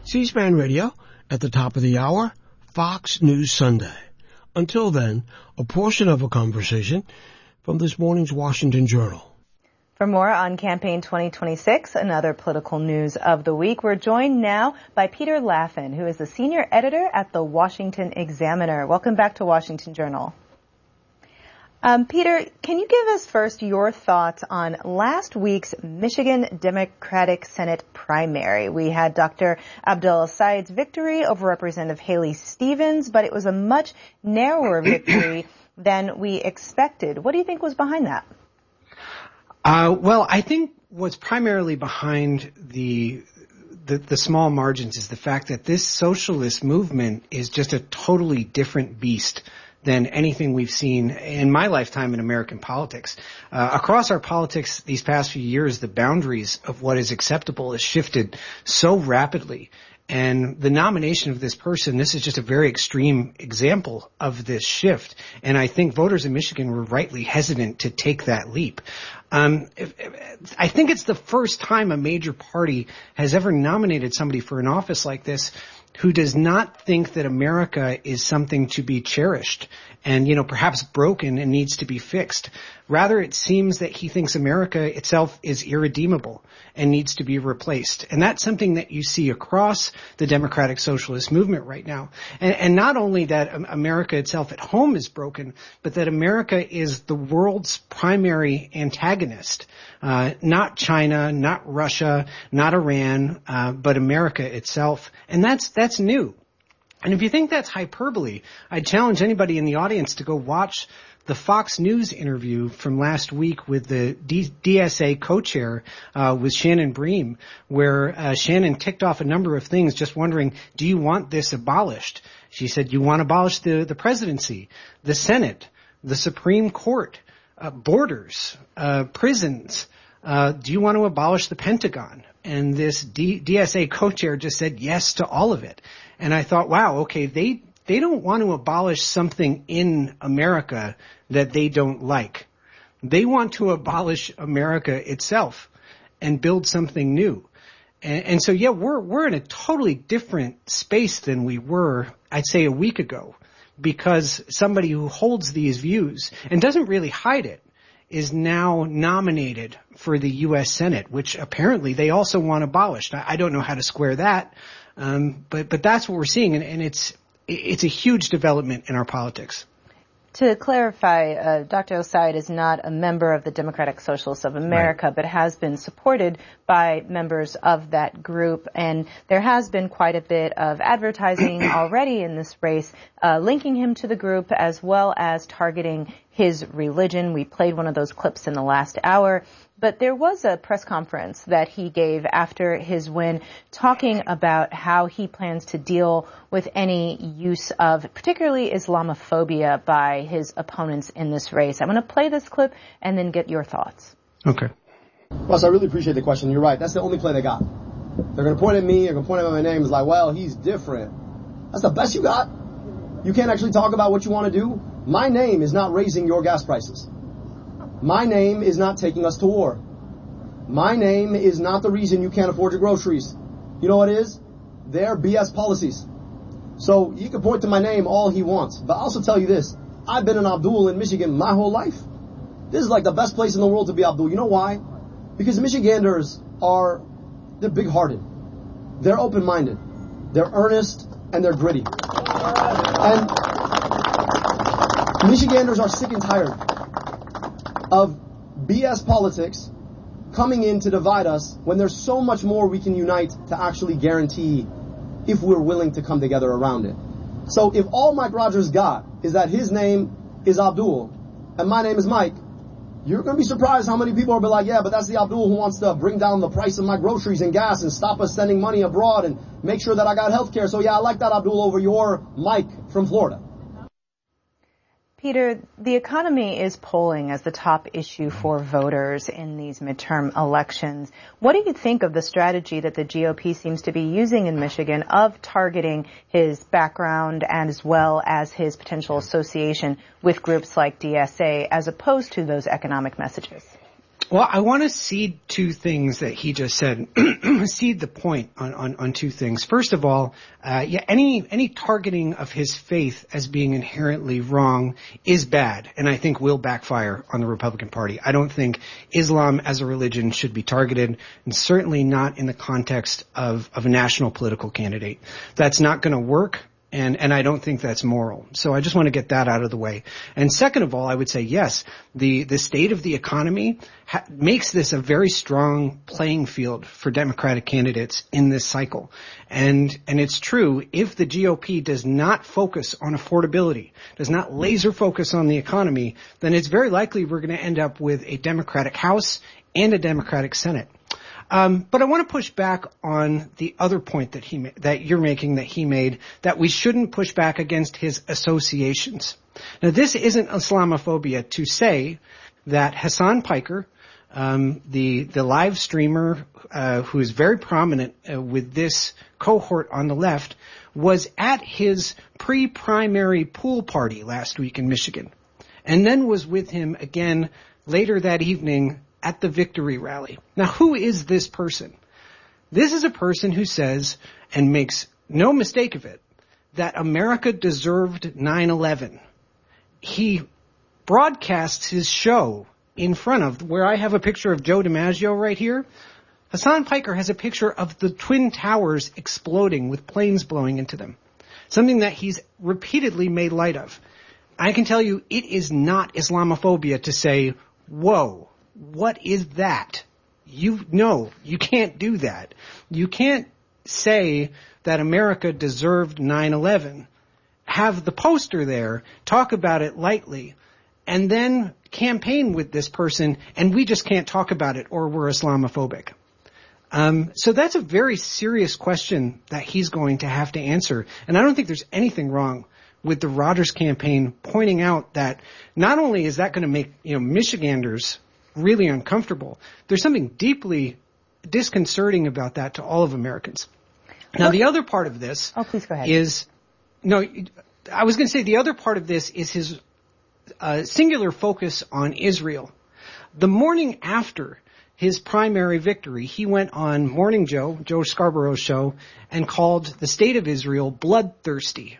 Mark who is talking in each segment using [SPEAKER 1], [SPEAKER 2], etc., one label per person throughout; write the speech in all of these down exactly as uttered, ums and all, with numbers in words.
[SPEAKER 1] C-SPAN Radio, at the top of the hour, Fox News Sunday. Until then, a portion of a conversation from this morning's Washington Journal.
[SPEAKER 2] For more on Campaign twenty twenty-six and other political news of the week, we're joined now by Peter Laffin, who is the senior editor at the Washington Examiner. Welcome back to Washington Journal. Um, Peter, can you give us first your thoughts on last week's Michigan Democratic Senate primary? We had Doctor Abdel Said's victory over Representative Haley Stevens, but it was a much narrower victory than we expected. What do you think was behind that?
[SPEAKER 3] Uh, well, I think what's primarily behind the, the the small margins is the fact that this socialist movement is just a totally different beast than anything we've seen in my lifetime in American politics. Uh, across our politics these past few years, the boundaries of what is acceptable has shifted so rapidly. And the nomination of this person, this is just a very extreme example of this shift. And I think voters in Michigan were rightly hesitant to take that leap. Um, if, if, I think it's the first time a major party has ever nominated somebody for an office like this who does not think that America is something to be cherished and, you know, perhaps broken and needs to be fixed. Rather, it seems that he thinks America itself is irredeemable and needs to be replaced. And that's something that you see across the democratic socialist movement right now. And, and not only that America itself at home is broken, but that America is the world's primary antagonist. Uh, not China, not Russia, not Iran, uh, but America itself. And that's, that's new. And if you think that's hyperbole, I challenge anybody in the audience to go watch the Fox News interview from last week with the D- DSA co-chair, uh, with Shannon Bream, where, uh, Shannon ticked off a number of things just wondering, do you want this abolished? She said, you want to abolish the, the presidency, the Senate, the Supreme Court, uh, borders, uh, prisons. Uh, do you want to abolish the Pentagon? And this D- DSA co-chair just said yes to all of it. And I thought, wow, okay, they, they don't want to abolish something in America that they don't like. They want to abolish America itself and build something new. And, and so, yeah, we're, we're in a totally different space than we were, I'd say, a week ago, because somebody who holds these views and doesn't really hide it is now nominated for the U S Senate, which apparently they also want abolished. I, I don't know how to square that, um, but but that's what we're seeing, and, and it's it's a huge development in our politics.
[SPEAKER 2] To clarify, uh, Doctor Osaid is not a member of the Democratic Socialists of America, right, but has been supported by members of that group. And there has been quite a bit of advertising already in this race, uh, linking him to the group as well as targeting his religion. We played one of those clips in the last hour. But there was a press conference that he gave after his win talking about how he plans to deal with any use of particularly Islamophobia by his opponents in this race. I'm going to play this clip and then get your thoughts.
[SPEAKER 3] Okay.
[SPEAKER 4] Russ, I really appreciate the question. You're right. That's the only play they got. They're going to point at me. They're going to point at my name. It's like, well, he's different. That's the best you got? You can't actually talk about what you want to do? My name is not raising your gas prices. My name is not taking us to war. My name is not the reason you can't afford your groceries. You know what it is? They're B S policies. So you can point to my name all he wants. But I'll also tell you this. I've been an Abdul in Michigan my whole life. This is like the best place in the world to be Abdul. You know why? Because Michiganders are, they're big-hearted. They're open-minded. They're earnest, and they're gritty. And Michiganders are sick and tired of B S politics coming in to divide us when there's so much more we can unite to actually guarantee if we're willing to come together around it. So if all Mike Rogers got is that his name is Abdul and my name is Mike, you're going to be surprised how many people will be like, yeah, but that's the Abdul who wants to bring down the price of my groceries and gas and stop us sending money abroad and make sure that I got health care. So yeah, I like that Abdul over your Mike from Florida.
[SPEAKER 2] Peter, the economy is polling as the top issue for voters in these midterm elections. What do you think of the strategy that the G O P seems to be using in Michigan of targeting his background and as well as his potential association with groups like D S A as opposed to those economic messages?
[SPEAKER 3] Well, I want to seed two things that he just said. Seed the point on, on, on two things. First of all, uh, yeah, any any targeting of his faith as being inherently wrong is bad, and I think will backfire on the Republican Party. I don't think Islam as a religion should be targeted, and certainly not in the context of, of a national political candidate. That's not going to work. And, and I don't think that's moral. So I just want to get that out of the way. And second of all, I would say, yes, the, the state of the economy ha- makes this a very strong playing field for Democratic candidates in this cycle. And, and it's true, if the G O P does not focus on affordability, does not laser focus on the economy, then it's very likely we're going to end up with a Democratic House and a Democratic Senate. Um, but I want to push back on the other point that he ma- that you're making, that he made, that we shouldn't push back against his associations. Now, this isn't Islamophobia to say that Hasan Piker, um, the the live streamer uh, who is very prominent uh, with this cohort on the left, was at his pre-primary pool party last week in Michigan, and then was with him again later that evening at the victory rally. Now, who is this person? This is a person who says, and makes no mistake of it, that America deserved nine eleven. He broadcasts his show in front of, where I have a picture of Joe DiMaggio right here. Hasan Piker has a picture of the Twin Towers exploding with planes blowing into them. Something that he's repeatedly made light of. I can tell you, it is not Islamophobia to say, whoa, what is that? You no, you can't do that. You can't say that America deserved nine eleven, have the poster there, talk about it lightly, and then campaign with this person, and we just can't talk about it or we're Islamophobic. Um, so that's a very serious question that he's going to have to answer. And I don't think there's anything wrong with the Rogers campaign pointing out that not only is that going to make, you know, Michiganders really uncomfortable, there's something deeply disconcerting about that to all of Americans. Now, the other part of this
[SPEAKER 2] oh, please go ahead.
[SPEAKER 3] is, no, I was going to say the other part of this is his uh, singular focus on Israel. The morning after his primary victory, he went on Morning Joe, Joe Scarborough's show, and called the state of Israel bloodthirsty.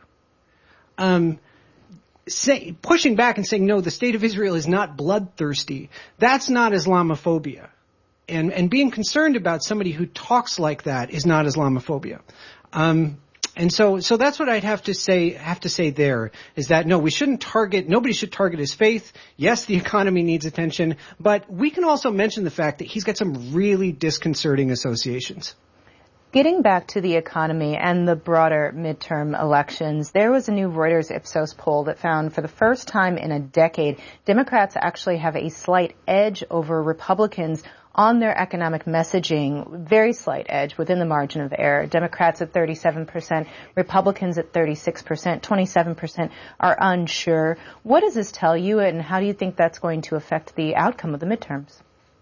[SPEAKER 3] Um, Say, pushing back and saying, no, the state of Israel is not bloodthirsty. That's not Islamophobia. And, and being concerned about somebody who talks like that is not Islamophobia. Um, and so, so that's what I'd have to say, have to say there, is that no, we shouldn't target, nobody should target his faith. Yes, the economy needs attention, but we can also mention the fact that he's got some really disconcerting associations.
[SPEAKER 2] Getting back to the economy and the broader midterm elections, there was a new Reuters Ipsos poll that found for the first time in a decade, Democrats actually have a slight edge over Republicans on their economic messaging, very slight edge within the margin of error. Democrats at thirty-seven percent, Republicans at thirty-six percent, twenty-seven percent are unsure. What does this tell you, and how do you think that's going to affect the outcome of the midterms?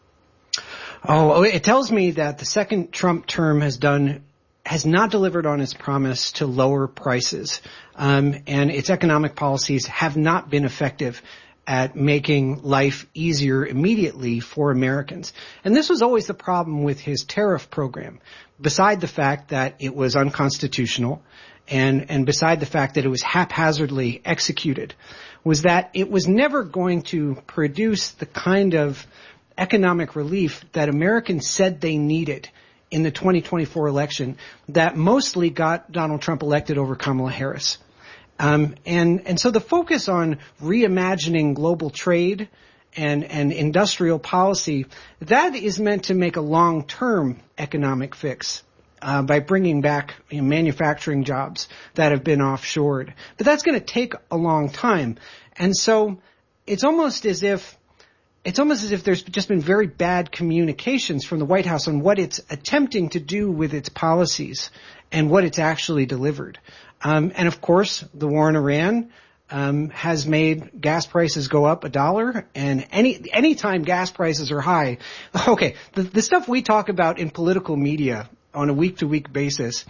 [SPEAKER 3] Oh, it tells me that the second Trump term has done, has not delivered on its promise to lower prices, um, and its economic policies have not been effective at making life easier immediately for Americans. And this was always the problem with his tariff program, beside the fact that it was unconstitutional and, and beside the fact that it was haphazardly executed, was that it was never going to produce the kind of economic relief that Americans said they needed in the twenty twenty-four election that mostly got Donald Trump elected over Kamala Harris. Um, and, and so the focus on reimagining global trade and, and industrial policy, that is meant to make a long-term economic fix, uh, by bringing back, you know, manufacturing jobs that have been offshored. But that's going to take a long time. And so it's almost as if It's almost as if there's just been very bad communications from the White House on what it's attempting to do with its policies and what it's actually delivered. Um, and of course, the war in Iran um, has made gas prices go up a dollar. And any any time gas prices are high, okay, the, the stuff we talk about in political media on a week-to-week basis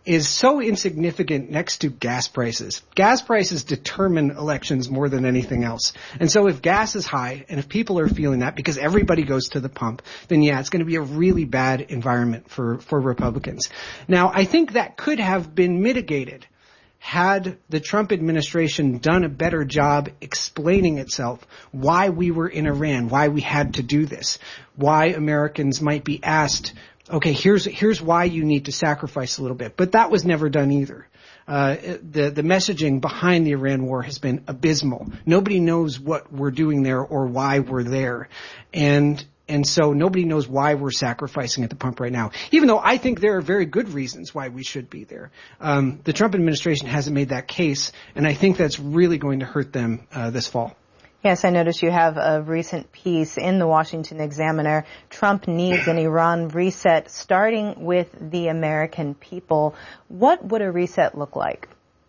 [SPEAKER 3] is so insignificant next to gas prices. Gas prices determine elections more than anything else. And so if gas is high, and if people are feeling that because everybody goes to the pump, then yeah, it's going to be a really bad environment for, for Republicans. Now, I think that could have been mitigated had the Trump administration done a better job explaining itself, why we were in Iran, why we had to do this, why Americans might be asked, okay, here's here's why you need to sacrifice a little bit. But that was never done either. Uh, the the messaging behind the Iran war has been abysmal. Nobody knows what we're doing there or why we're there. And And so nobody knows why we're sacrificing at the pump right now, even though I think there are very good reasons why we should be there. Um, the Trump administration hasn't made that case, and I think that's really going to hurt them uh, this fall.
[SPEAKER 2] Yes, I noticed you have a recent piece in the Washington Examiner. Trump needs an Iran reset, starting with the American people. What would a reset look like?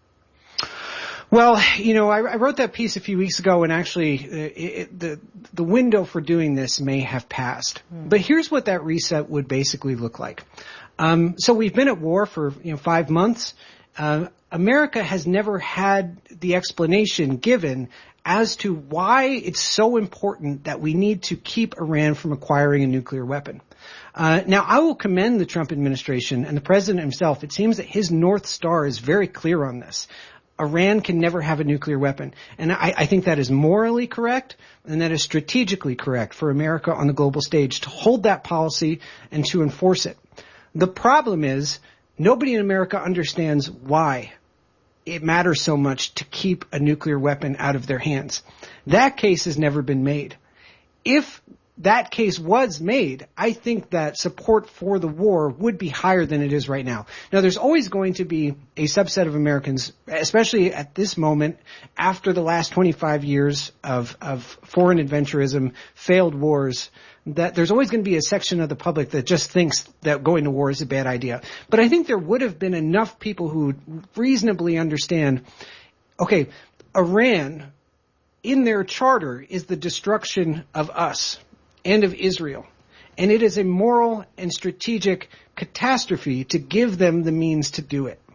[SPEAKER 3] Well, you know, I, I wrote that piece a few weeks ago, and actually uh, it, the the window for doing this may have passed. Mm. But here's what that reset would basically look like. Um, so we've been at war for you know five months. Uh, America has never had the explanation given as to why it's so important that we need to keep Iran from acquiring a nuclear weapon. Uh, now, I will commend the Trump administration and the president himself. It seems that his North Star is very clear on this. Iran can never have a nuclear weapon. And I, I think that is morally correct, and that is strategically correct for America on the global stage to hold that policy and to enforce it. The problem is nobody in America understands why it matters so much to keep a nuclear weapon out of their hands. That case has never been made. If that case was made, I think that support for the war would be higher than it is right now. Now, there's always going to be a subset of Americans, especially at this moment, after the last twenty-five years of, of foreign adventurism, failed wars, that there's always going to be a section of the public that just thinks that going to war is a bad idea. But I think there would have been enough people who would reasonably understand, okay, Iran, in their charter, is the destruction of us and of Israel. And it is a moral and strategic catastrophe to give them the means to do it.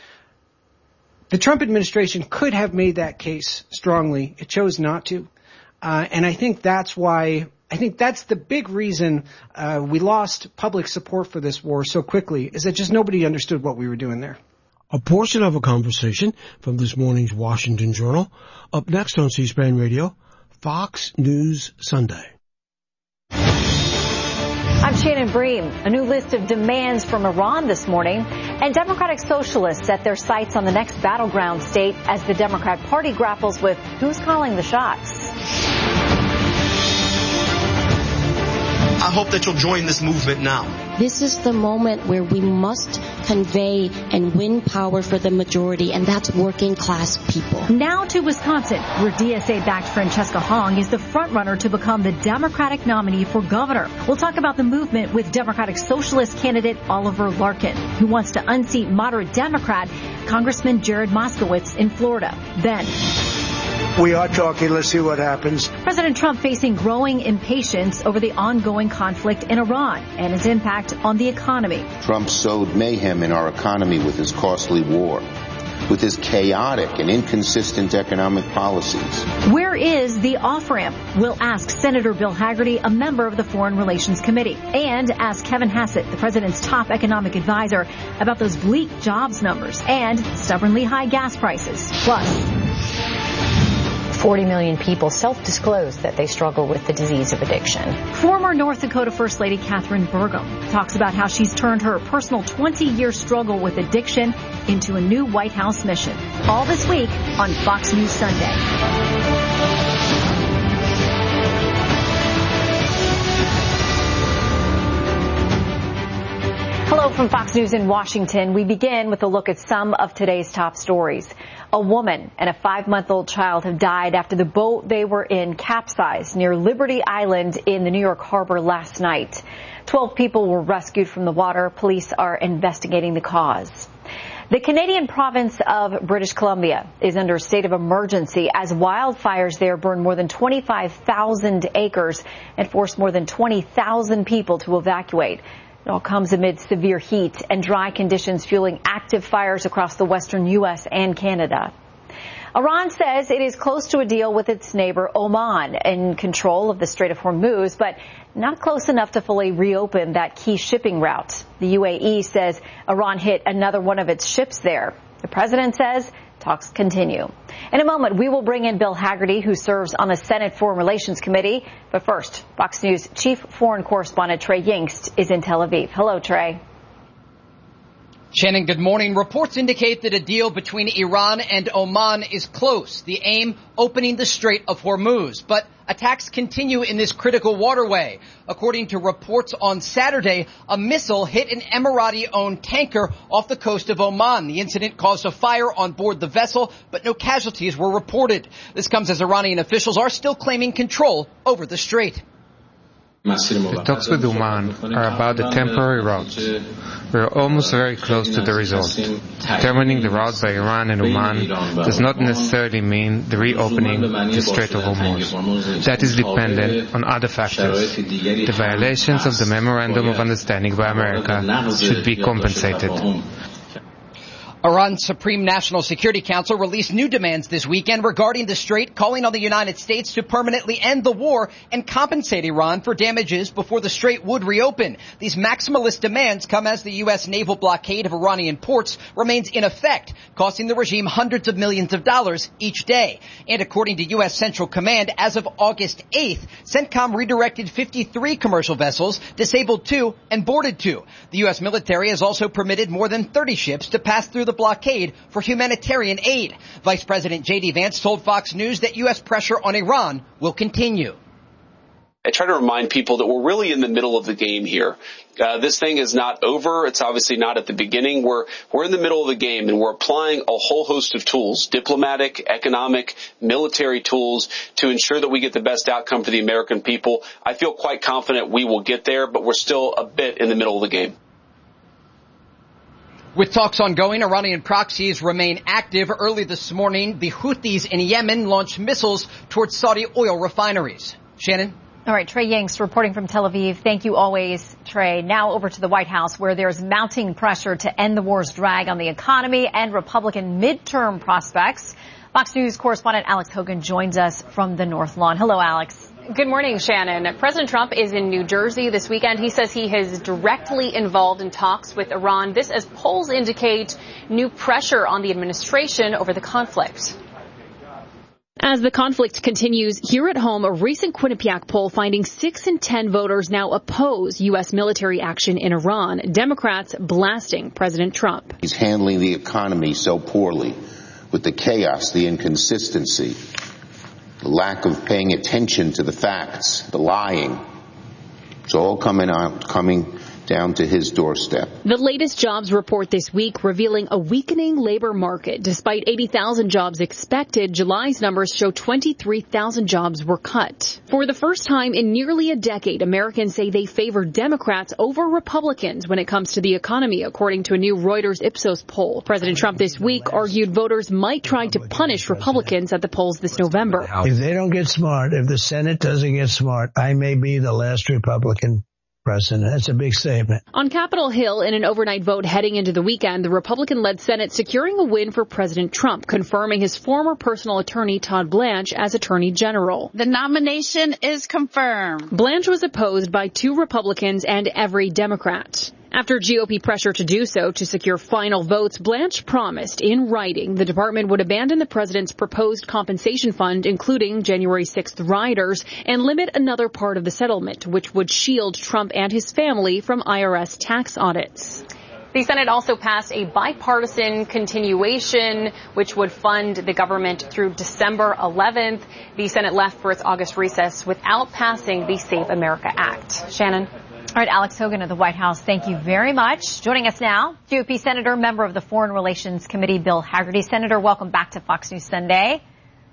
[SPEAKER 3] The Trump administration could have made that case strongly. It chose not to. Uh, and I think that's why, I think that's the big reason uh, we lost public support for this war so quickly, is that just nobody understood what we were doing there.
[SPEAKER 1] A portion of a conversation from this morning's Washington Journal. Up next on C-SPAN Radio, Fox News Sunday.
[SPEAKER 5] I'm Shannon Bream. A new list of demands from Iran this morning, and Democratic Socialists set their sights on the next battleground state as the Democrat Party grapples with who's calling the shots.
[SPEAKER 6] I hope that you'll join this movement now.
[SPEAKER 7] This is the moment where we must convey and win power for the majority, and that's working class people.
[SPEAKER 5] Now to Wisconsin, where D S A-backed Francesca Hong is the frontrunner to become the Democratic nominee for governor. We'll talk about the movement with Democratic Socialist candidate Oliver Larkin, who wants to unseat moderate Democrat Congressman Jared Moskowitz in Florida. Then,
[SPEAKER 8] we are talking. Let's see what happens.
[SPEAKER 5] President Trump facing growing impatience over the ongoing conflict in Iran and its impact on the economy.
[SPEAKER 9] Trump sowed mayhem in our economy with his costly war, with his chaotic and inconsistent economic policies.
[SPEAKER 5] Where is the off-ramp? We'll ask Senator Bill Hagerty, a member of the Foreign Relations Committee, and ask Kevin Hassett, the president's top economic advisor, about those bleak jobs numbers and stubbornly high gas prices. Plus, forty million people self-disclosed that they struggle with the disease of addiction. Former North Dakota First Lady Catherine Burgum talks about how she's turned her personal twenty-year struggle with addiction into a new White House mission. All this week on Fox News Sunday. Hello from Fox News in Washington. We begin with a look at some of today's top stories. A woman and a five-month-old child have died after the boat they were in capsized near Liberty Island in the New York Harbor last night. Twelve people were rescued from the water. Police are investigating the cause. The Canadian province of British Columbia is under a state of emergency as wildfires there burn more than twenty-five thousand acres and force more than twenty thousand people to evacuate. It all comes amid severe heat and dry conditions fueling active fires across the western U S and Canada. Iran says it is close to a deal with its neighbor Oman in control of the Strait of Hormuz, but not close enough to fully reopen that key shipping route. The U A E says Iran hit another one of its ships there. The president says talks continue. In a moment, we will bring in Bill Hagerty, who serves on the Senate Foreign Relations Committee. But first, Fox News chief foreign correspondent Trey Yingst is in Tel Aviv. Hello, Trey.
[SPEAKER 10] Shannon, good morning. Reports indicate that a deal between Iran and Oman is close. The aim, opening the Strait of Hormuz. But attacks continue in this critical waterway. According to reports on Saturday, a missile hit an Emirati-owned tanker off the coast of Oman. The incident caused a fire on board the vessel, but no casualties were reported. This comes as Iranian officials are still claiming control over the strait.
[SPEAKER 11] The talks with Oman are about the temporary routes. We are almost very close to the result. Determining the route by Iran and Oman does not necessarily mean the reopening the Strait of Hormuz. That is dependent on other factors. The violations of the Memorandum of Understanding by America should be compensated.
[SPEAKER 10] Iran's Supreme National Security Council released new demands this weekend regarding the strait, calling on the United States to permanently end the war and compensate Iran for damages before the strait would reopen. These maximalist demands come as the U S naval blockade of Iranian ports remains in effect, costing the regime hundreds of millions of dollars each day. And according to U S Central Command, as of August eighth, CENTCOM redirected fifty-three commercial vessels, disabled two, and boarded two. The U S military has also permitted more than thirty ships to pass through the blockade for humanitarian aid. Vice President J D Vance told Fox News that U S pressure on Iran will continue.
[SPEAKER 12] I try to remind people that we're really in the middle of the game here. Uh, this thing is not over. It's obviously not at the beginning. We're we're in the middle of the game, and we're applying a whole host of tools, diplomatic, economic, military tools, to ensure that we get the best outcome for the American people. I feel quite confident we will get there, but we're still a bit in the middle of the game.
[SPEAKER 10] With talks ongoing, Iranian proxies remain active. Early this morning, the Houthis in Yemen launched missiles towards Saudi oil refineries. Shannon?
[SPEAKER 5] All right, Trey Yingst reporting from Tel Aviv. Thank you always, Trey. Now over to the White House, where there's mounting pressure to end the war's drag on the economy and Republican midterm prospects. Fox News correspondent Alex Hogan joins us from the North Lawn. Hello, Alex.
[SPEAKER 13] Good morning, Shannon. President Trump is in New Jersey this weekend. He says he is directly involved in talks with Iran. This as polls indicate new pressure on the administration over the conflict.
[SPEAKER 14] As the conflict continues, here at home, a recent Quinnipiac poll finding six in ten voters now oppose U S military action in Iran. Democrats blasting President Trump.
[SPEAKER 9] He's handling the economy so poorly, with the chaos, the inconsistency, the lack of paying attention to the facts, the lying. It's all coming out, coming down to his doorstep.
[SPEAKER 14] The latest jobs report this week revealing a weakening labor market. Despite eighty thousand jobs expected, July's numbers show twenty-three thousand jobs were cut. For the first time in nearly a decade, Americans say they favor Democrats over Republicans when it comes to the economy, according to a new Reuters Ipsos poll. President Trump this week argued voters might try to punish Republicans at the polls this November.
[SPEAKER 8] If they don't get smart, if the Senate doesn't get smart, I may be the last Republican president. That's a big statement.
[SPEAKER 14] On Capitol Hill, in an overnight vote heading into the weekend, the Republican-led Senate securing a win for President Trump, confirming his former personal attorney, Todd Blanche, as Attorney General.
[SPEAKER 15] The nomination is confirmed.
[SPEAKER 14] Blanche was opposed by two Republicans and every Democrat. After G O P pressure to do so to secure final votes, Blanche promised in writing the department would abandon the president's proposed compensation fund, including January sixth riders, and limit another part of the settlement, which would shield Trump and his family from I R S tax audits.
[SPEAKER 13] The Senate also passed a bipartisan continuation, which would fund the government through December eleventh. The Senate left for its August recess without passing the Save America Act. Shannon?
[SPEAKER 5] All right, Alex Hogan of the White House, thank you very much. Joining us now, G O P Senator, member of the Foreign Relations Committee, Bill Hagerty. Senator, welcome back to Fox News Sunday.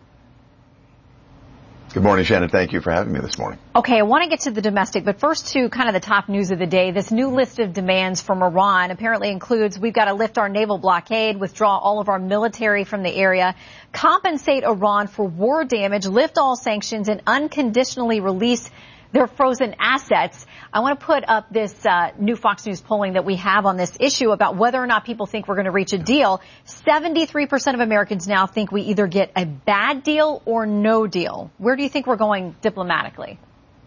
[SPEAKER 16] Good morning, Shannon. Thank you for having me this morning.
[SPEAKER 5] Okay, I want to get to the domestic, but first to kind of the top news of the day. This new list of demands from Iran apparently includes we've got to lift our naval blockade, withdraw all of our military from the area, compensate Iran for war damage, lift all sanctions, and unconditionally release their frozen assets. I want to put up this uh, new Fox News polling that we have on this issue about whether or not people think we're going to reach a deal. seventy-three percent of Americans now think we either get a bad deal or no deal. Where do you think we're going diplomatically?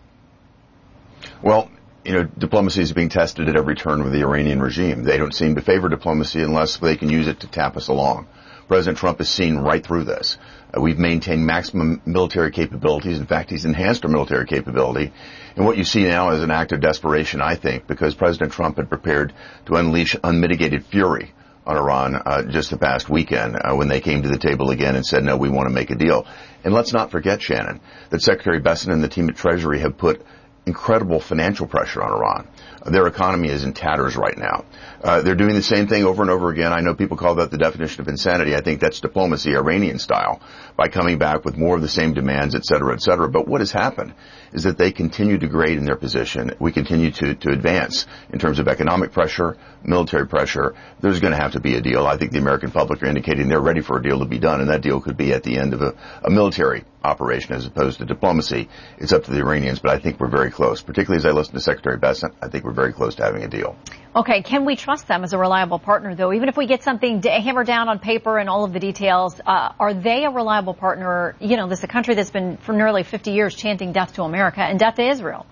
[SPEAKER 16] Well, you know, diplomacy is being tested at every turn with the Iranian regime. They don't seem to favor diplomacy unless they can use it to tap us along. President Trump has seen right through this. Uh, we've maintained maximum military capabilities. In fact, he's enhanced our military capability. And what you see now is an act of desperation, I think, because President Trump had prepared to unleash unmitigated fury on Iran uh, just the past weekend uh, when they came to the table again and said, no, we want to make a deal. And let's not forget, Shannon, that Secretary Bessent and the team at Treasury have put incredible financial pressure on Iran. Their economy is in tatters right now. Uh, they're doing the same thing over and over again. I know people call that the definition of insanity. I think that's diplomacy, Iranian style, by coming back with more of the same demands, et cetera, et cetera. But what has happened is that they continue to grade in their position. We continue to, to advance in terms of economic pressure, military pressure. There's going to have to be a deal. I think the American public are indicating they're ready for a deal to be done, and that deal could be at the end of a, a military operation as opposed to diplomacy. It's up to the Iranians, but I think we're very close. Particularly as I listen to Secretary Bessent, I think we're very close to having a deal.
[SPEAKER 5] Okay, can we trust them as a reliable partner, though? Even if we get something hammered down on paper and all of the details, uh, are they a reliable partner? You know, this is a country that's been for nearly fifty years chanting death to America and death to Israel.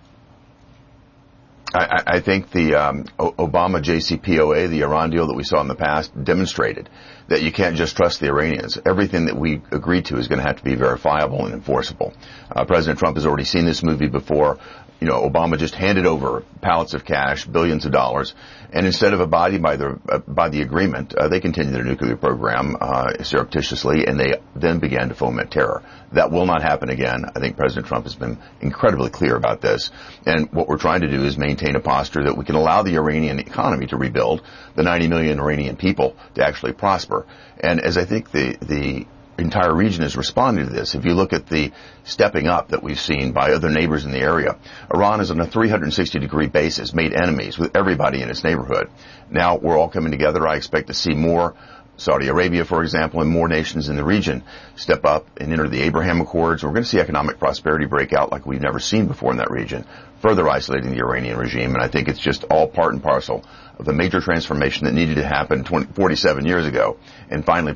[SPEAKER 16] I, I think the um, Obama J C P O A, the Iran deal that we saw in the past, demonstrated that you can't just trust the Iranians. Everything that we agreed to is going to have to be verifiable and enforceable. Uh, President Trump has already seen this movie before. You know, Obama just handed over pallets of cash, billions of dollars, and instead of abiding by the uh, by the agreement, uh, they continued their nuclear program uh, surreptitiously, and they then began to foment terror. That will not happen again. I think President Trump has been incredibly clear about this, and what we're trying to do is maintain a posture that we can allow the Iranian economy to rebuild, the ninety million Iranian people to actually prosper. And as I think the the entire region is responding to this. If you look at the stepping up that we've seen by other neighbors in the area, Iran is on a three hundred sixty degree basis, made enemies with everybody in its neighborhood. Now we're all coming together. I expect to see more. Saudi Arabia, for example, and more nations in the region step up and enter the Abraham Accords. We're going to see economic prosperity break out like we've never seen before in that region, further isolating the Iranian regime. And I think it's just all part and parcel of the major transformation that needed to happen twenty, forty-seven years ago. And finally,